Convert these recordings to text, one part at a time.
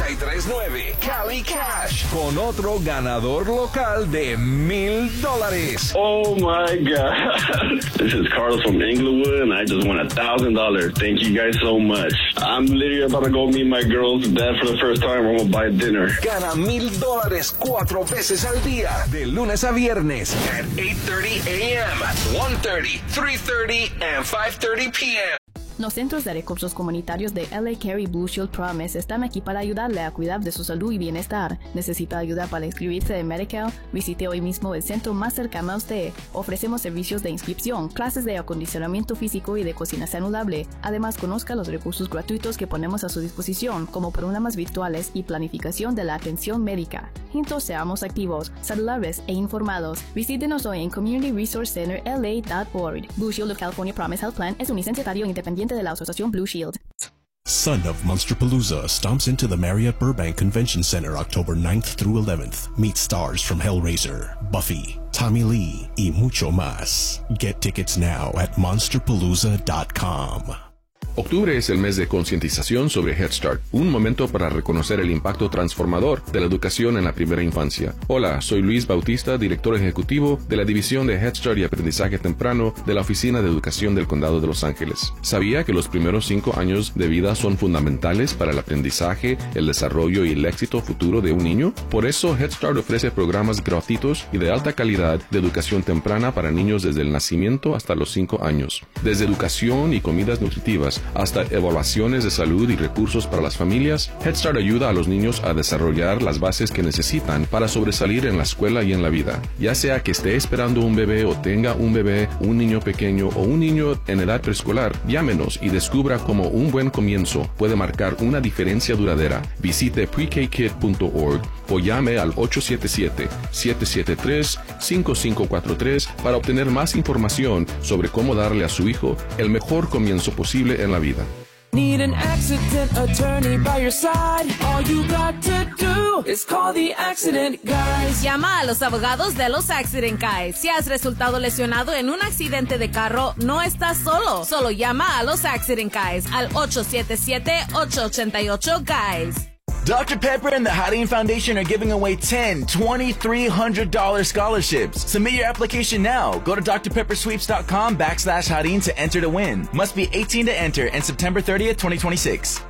93.9 Cali Cash con otro ganador local de $1,000. Oh my God. This is Carlos from Inglewood and I just won $1,000. Thank you guys so much. I'm literally about to go meet my girl's dad for the first time. We're gonna buy dinner. Gana $1,000 4 veces al día, de lunes a viernes at 8:30 a.m., 1:30, 3:30 and 5:30 p.m. Los Centros de Recursos Comunitarios de L.A. Carey Blue Shield Promise están aquí para ayudarle a cuidar de su salud y bienestar. ¿Necesita ayuda para inscribirse en Medi-Cal? Visite hoy mismo el centro más cercano a usted. Ofrecemos servicios de inscripción, clases de acondicionamiento físico y de cocina saludable. Además, conozca los recursos gratuitos que ponemos a su disposición, como programas virtuales y planificación de la atención médica. Juntos seamos activos, saludables e informados. Visítenos hoy en communityresourcecenterla.org. Blue Shield of California Promise Health Plan es un licenciatario independiente de la Asociación Blue Shield. Son of Monsterpalooza stomps into the Marriott Burbank Convention Center October 9th through 11th. Meet stars from Hellraiser, Buffy, Tommy Lee, y mucho más. Get tickets now at monsterpalooza.com. Octubre es el mes de concientización sobre Head Start, un momento para reconocer el impacto transformador de la educación en la primera infancia. Hola, soy Luis Bautista, director ejecutivo de la División de Head Start y Aprendizaje Temprano de la Oficina de Educación del Condado de Los Ángeles. ¿Sabía que los primeros 5 años de vida son fundamentales para el aprendizaje, el desarrollo y el éxito futuro de un niño? Por eso, Head Start ofrece programas gratuitos y de alta calidad de educación temprana para niños desde el nacimiento hasta los 5 años. Desde educación y comidas nutritivas hasta evaluaciones de salud y recursos para las familias, Head Start ayuda a los niños a desarrollar las bases que necesitan para sobresalir en la escuela y en la vida. Ya sea que esté esperando un bebé o tenga un bebé, un niño pequeño o un niño en edad preescolar, llámenos y descubra cómo un buen comienzo puede marcar una diferencia duradera. Visite prekid.org o llame al 877-773-5543 para obtener más información sobre cómo darle a su hijo el mejor comienzo posible en la vida. Need an accident attorney by your side? All you got to do is call the Accident Guys. Llama a los abogados de los Accident Guys. Si has resultado lesionado en un accidente de carro, no estás solo. Solo llama a los Accident Guys al 877-888-GUYS. Dr. Pepper and the Hadeen Foundation are giving away 10 $2,300 scholarships. Submit your application now. Go to drpeppersweeps.com/Hadeen to enter to win. Must be 18 to enter and September 30th, 2026.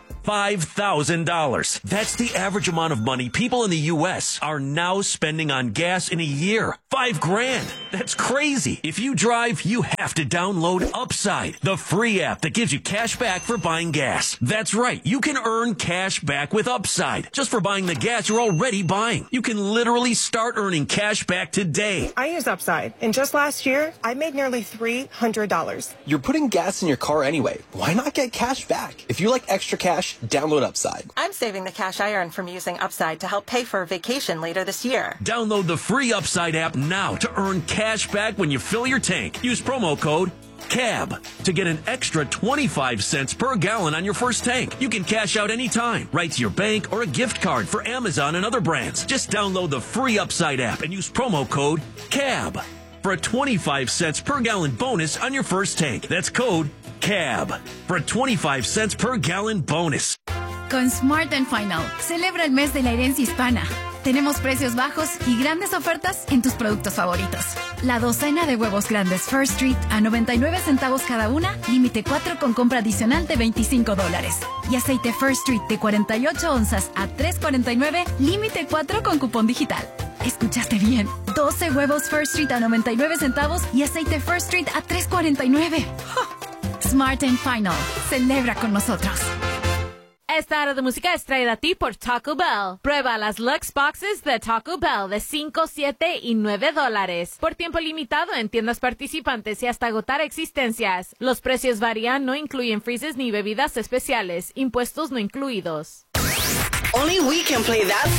$5,000. That's the average amount of money people in the U.S. are now spending on gas in a year. $5,000. That's crazy. If you drive, you have to download Upside, the free app that gives you cash back for buying gas. That's right. You can earn cash back with Upside just for buying the gas you're already buying. You can literally start earning cash back today. I use Upside, and just last year, I made nearly $300. You're putting gas in your car anyway. Why not get cash back? If you like extra cash, download Upside. I'm saving the cash I earn from using Upside to help pay for a vacation later this year. Download the free Upside app now to earn cash back when you fill your tank. Use promo code CAB to get an extra 25 cents per gallon on your first tank. You can cash out anytime, right to your bank or a gift card for Amazon and other brands. Just download the free Upside app and use promo code CAB for a 25 cents per gallon bonus on your first tank. That's code CAB for a 25 cents per gallon bonus. Con Smart & Final, celebra el mes de la herencia hispana. Tenemos precios bajos y grandes ofertas en tus productos favoritos. La docena de huevos grandes First Street a 99 centavos cada una, límite 4 con compra adicional de $25. Y aceite First Street de 48 onzas a $3.49, límite 4 con cupón digital. ¿Escuchaste bien? 12 huevos First Street a 99 centavos y aceite First Street a $3.49. Smart & Final. Celebra con nosotros. Esta hora de música es traída a ti por Taco Bell. Prueba las Lux Boxes de Taco Bell de $5, $7 y $9. Por tiempo limitado en tiendas participantes y hasta agotar existencias. Los precios varían, no incluyen freezes ni bebidas especiales. Impuestos no incluidos. Only we can play that